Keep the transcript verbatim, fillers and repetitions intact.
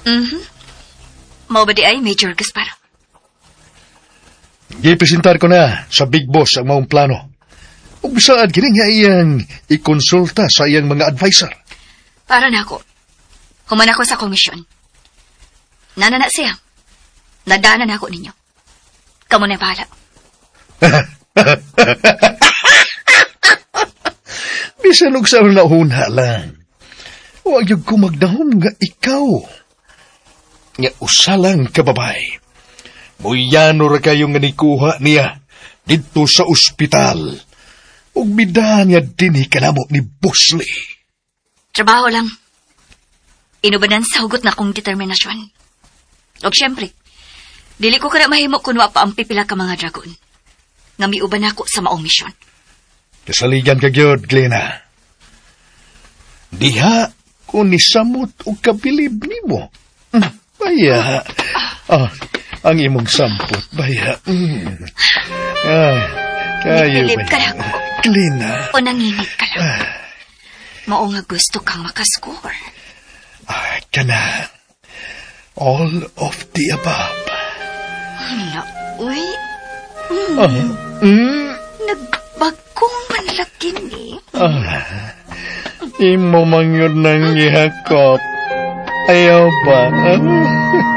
Mhm. Mao ba di ay, Major Gaspar? Gipresentar ko na sa Big Boss ang maong plano. Ug bisaad kini nga iyang ikonsulta sa iyang mga advisor. Para na ako. Human ako sa komisyon. Nana na siya. Nagdaanan ako ninyo. Kamu na bahala. Bisan og sa nauna lang. Huwag yung kumagdahom nga ikaw. Nga usalang kababay. Muyano ra kayo nga nikuha niya dito sa ospital. Ug bidahan nga dinhi kanamo ni Bosley. Trabaho lang. Inubanan sa hugot na kong determinasyon. O siyempre, dili ko kada mahimo kung wa pa ang pipila ka mga dragon. Nga miuban ako sa maong misyon. Kasaligan ka gyud, Glena. Diha kung nisamot o kabilib nimo. Baya. Ah, ang imong sampot, baya. Mm. Ah, kayo Nipilip ba? ka lang ako. Glena. O nanginit ka lang. Ah. Mao nga gusto kang makascore. Ah, kana. All of the above. Hala, uy. Mm. Ah, mm. Nagbagong manlaki ni. Ah, imo man yun nang ihakot. Ayaw ba? Ah.